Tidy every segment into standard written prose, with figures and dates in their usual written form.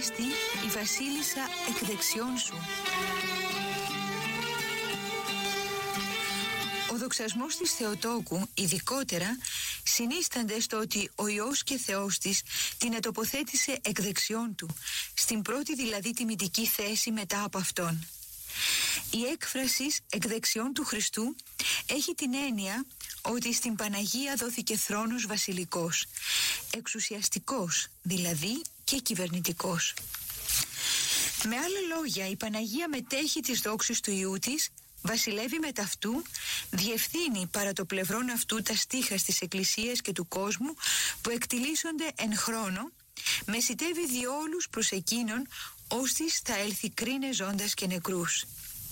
Παρέστη η βασίλισσα εκ δεξιών σου. Ο δοξασμός της Θεοτόκου ειδικότερα συνίστανται στο ότι ο Υιός και Θεός της την ετοποθέτησε εκ δεξιών του, στην πρώτη δηλαδή τιμητική θέση μετά από Αυτόν. Η έκφραση εκ δεξιών του Χριστού έχει την έννοια ότι στην Παναγία δόθηκε θρόνος βασιλικός, εξουσιαστικός δηλαδή και κυβερνητικός. Με άλλα λόγια, η Παναγία μετέχει τις δόξεις του Υιού της, βασιλεύει με ταυτού, διευθύνει παρά το πλευρόν αυτού τα στίχα της Εκκλησίας και του κόσμου που εκτιλήσονται εν χρόνο, μεσητεύει διόλους προς εκείνον ώστις θα έλθει κρίνε ζώντας και νεκρούς.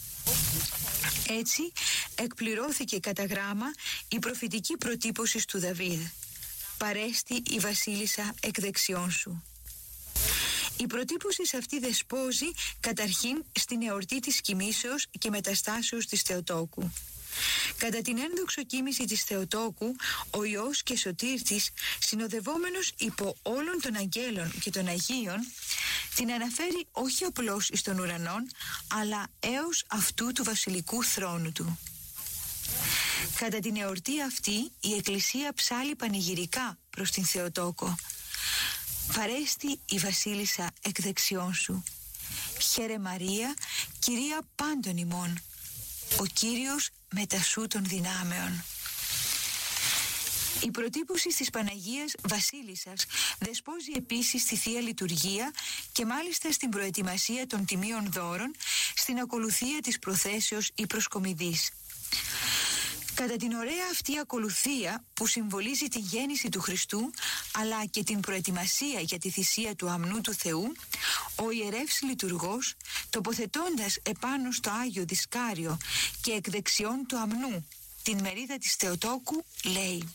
Έτσι εκπληρώθηκε κατά γράμμα η προφητική προτύπωση του Δαβίδ: «Παρέστη η βασίλισσα εκ δεξιών σου». Η προτύπωση σε αυτή δεσπόζει καταρχήν στην εορτή της κοιμήσεως και μεταστάσεως της Θεοτόκου. Κατά την ένδοξο κοίμηση της Θεοτόκου, ο Υιός και Σωτήρ της, συνοδευόμενος υπό όλων των αγγέλων και των Αγίων, την αναφέρει όχι απλώς εις των ουρανών, αλλά έως αυτού του βασιλικού θρόνου του. Κατά την εορτή αυτή, η Εκκλησία ψάλλει πανηγυρικά προς την Θεοτόκο: «Παρέστη η βασίλισσα εκ δεξιών σου. Χαίρε Μαρία, Κυρία πάντων ημών. Ο Κύριος μετασού των δυνάμεων». Η προτύπωση της Παναγίας Βασίλισσας δεσπόζει επίσης στη Θεία Λειτουργία και μάλιστα στην προετοιμασία των τιμίων δώρων, στην ακολουθία της προθέσεως ή προσκομιδής. Κατά την ωραία αυτή ακολουθία που συμβολίζει τη γέννηση του Χριστού αλλά και την προετοιμασία για τη θυσία του αμνού του Θεού, ο ιερεύς λειτουργός, τοποθετώντας επάνω στο Άγιο Δισκάριο και εκ δεξιών του αμνού την μερίδα της Θεοτόκου, λέει: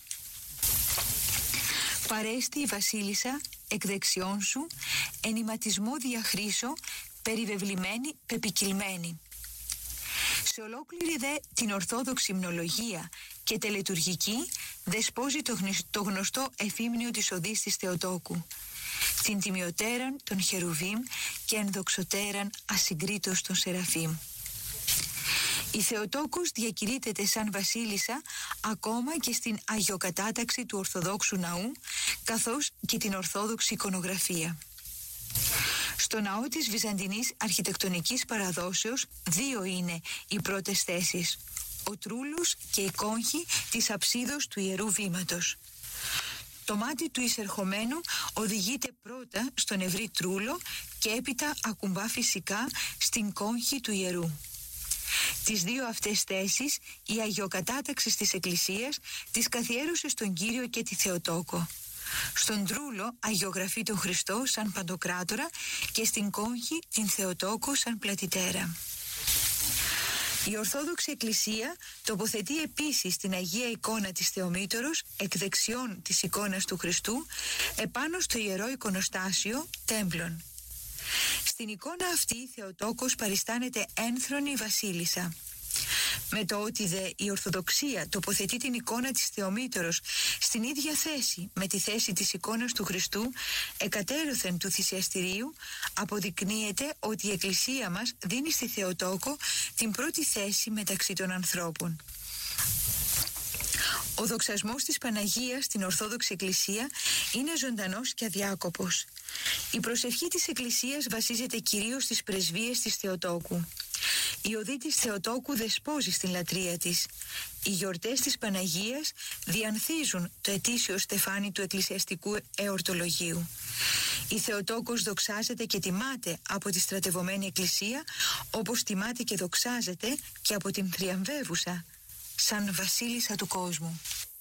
«Παρέστη η βασίλισσα εκ δεξιών σου, ενηματισμό διαχρήσω, περιβεβλημένη, πεπικυλμένη». Σε ολόκληρη δε την ορθόδοξη υμνολογία και τελετουργική δεσπόζει το γνωστό εφήμνιο της οδής της Θεοτόκου: «Την τιμιωτέραν των Χερουβίμ και ενδοξωτέραν ασυγκρίτως των Σεραφείμ». Η Θεοτόκος διακηρύττεται σαν βασίλισσα ακόμα και στην αγιοκατάταξη του Ορθοδόξου ναού, καθώς και την Ορθόδοξη εικονογραφία. Στο ναό της Βυζαντινής αρχιτεκτονικής παραδόσεως δύο είναι οι πρώτες θέσεις: ο τρούλος και η κόγχη της αψίδος του Ιερού Βήματος. Το μάτι του εισερχομένου οδηγείται πρώτα στον ευρύ τρούλο και έπειτα ακουμπά φυσικά στην κόγχη του Ιερού. Τις δύο αυτές θέσεις η αγιοκατάταξη της Εκκλησίας τις καθιέρωσε στον Κύριο και τη Θεοτόκο. Στον τρούλο αγιογραφεί τον Χριστό σαν Παντοκράτορα και στην κόγχη την Θεοτόκο σαν Πλατητέρα. Η Ορθόδοξη Εκκλησία τοποθετεί επίσης την Αγία Εικόνα της Θεομήτωρος εκ δεξιών της εικόνας του Χριστού επάνω στο Ιερό Εικονοστάσιο τέμπλων. Στην εικόνα αυτή η Θεοτόκος παριστάνεται ένθρονη βασίλισσα. Με το ότι δε η Ορθοδοξία τοποθετεί την εικόνα της Θεομήτωρος στην ίδια θέση με τη θέση της εικόνας του Χριστού εκατέρωθεν του θυσιαστηρίου, αποδεικνύεται ότι η Εκκλησία μας δίνει στη Θεοτόκο την πρώτη θέση μεταξύ των ανθρώπων. Ο δοξασμός της Παναγίας στην Ορθόδοξη Εκκλησία είναι ζωντανός και αδιάκοπος. Η προσευχή της Εκκλησίας βασίζεται κυρίως στις πρεσβείες της Θεοτόκου. Η οδή της Θεοτόκου δεσπόζει στην λατρεία της. Οι γιορτές της Παναγίας διανθίζουν το ετήσιο στεφάνι του εκκλησιαστικού εορτολογίου. Η Θεοτόκος δοξάζεται και τιμάται από τη στρατευωμένη Εκκλησία, όπως τιμάται και δοξάζεται και από την θριαμβεύουσα σαν βασίλισσα του κόσμου.